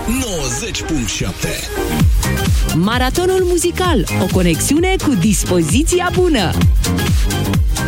90.7. Maratonul muzical, o conexiune cu dispoziția bună.